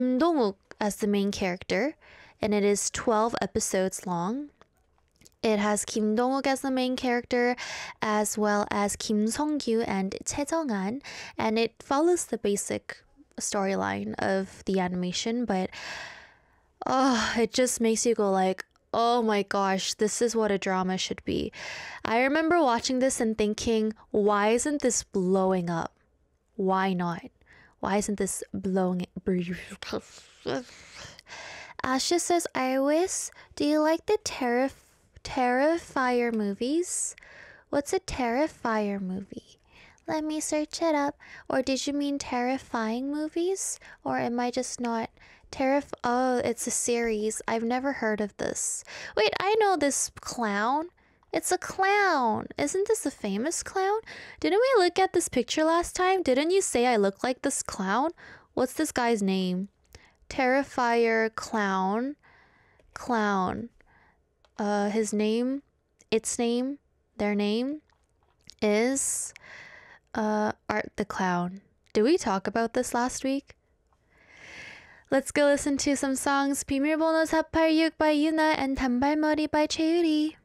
Dong-wook as the main character, and it is 12 episodes long. It has Kim Dong-wook as the main character, as well as Kim Song-kyu and Chae Jong-an, and it follows the basic storyline of the animation, but it just makes you go like, oh my gosh, this is what a drama should be. I remember watching this and thinking, why isn't this blowing up? Why not? Why isn't this blowing? Asha says, Iris, do you like the Terrifier movies? What's a Terrifier movie? Let me search it up. Or did you mean terrifying movies? Or am I just not Oh, it's a series. I've never heard of this. Wait, I know this clown. It's a clown. Isn't this a famous clown? Didn't we look at this picture last time? Didn't you say I look like this clown? What's this guy's name? Terrifier clown. Clown. His name, their name is Art the Clown. Did we talk about this last week? Let's go listen to some songs. 비밀번호 486 by Yuna and 단발머리 by 최유리.